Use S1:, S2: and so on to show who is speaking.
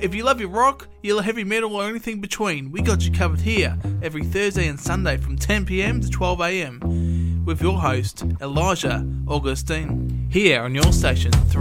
S1: If you love your rock, your heavy metal or anything between, we got you covered here every Thursday and Sunday from 10pm to 12am with your host, Elijah Augustine, here on your station 3